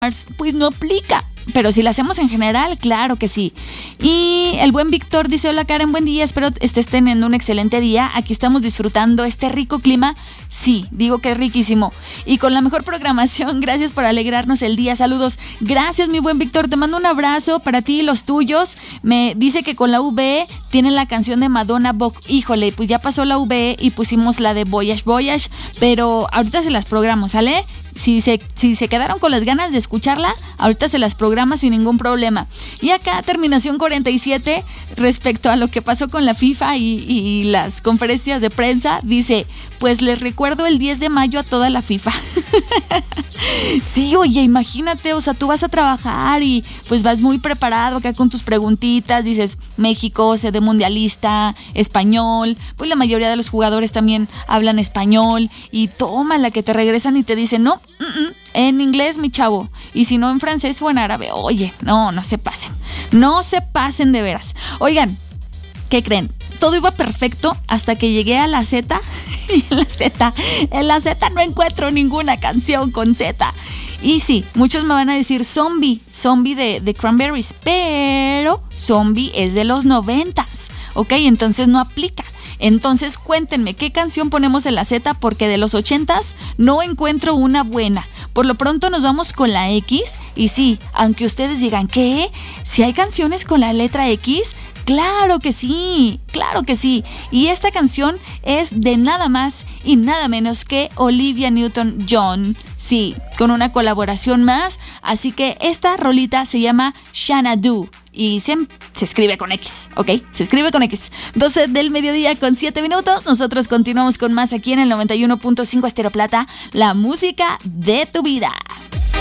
pues no aplica. Pero si la hacemos en general, claro que sí. Y el buen Víctor dice: hola Karen, buen día, espero estés teniendo un excelente día. Aquí estamos disfrutando este rico clima. Sí, digo que es riquísimo. Y con la mejor programación, gracias por alegrarnos el día. Saludos. Gracias, mi buen Víctor, te mando un abrazo para ti y los tuyos. Me dice que con la VE tienen la canción de Madonna Vogue. Híjole, pues ya pasó la VE y pusimos la de Voyage Voyage, pero ahorita se las programo, ¿sale? Si se quedaron con las ganas de escucharla, ahorita se las programa sin ningún problema. Y acá, terminación 47, respecto a lo que pasó con la FIFA y las conferencias de prensa, dice: pues les recuerdo el 10 de mayo a toda la FIFA. Sí, oye, imagínate, o sea, tú vas a trabajar y pues vas muy preparado acá con tus preguntitas, dices: México, sede mundialista, español, pues la mayoría de los jugadores también hablan español, y toma la que te regresan y te dicen: no, en inglés, mi chavo, y si no en francés o en árabe. Oye, no se pasen de veras. Oigan, ¿qué creen? Todo iba perfecto hasta que llegué a la Z y en la Z no encuentro ninguna canción con Z. Y sí, muchos me van a decir Zombie de Cranberries, pero Zombie es de los 90s, ¿ok? Entonces no aplica. Entonces cuéntenme, ¿qué canción ponemos en la Z? Porque de los 80s no encuentro una buena. Por lo pronto nos vamos con la X. Y sí, aunque ustedes digan, ¿qué? ¿Si hay canciones con la letra X? ¡Claro que sí! ¡Claro que sí! Y esta canción es de nada más y nada menos que Olivia Newton-John. Sí, con una colaboración más. Así que esta rolita se llama Xanadu. Y se escribe con X, ¿ok? Se escribe con X. 12 del mediodía con 7 minutos. Nosotros continuamos con más aquí en el 91.5 Estéreo Plata, la música de tu vida.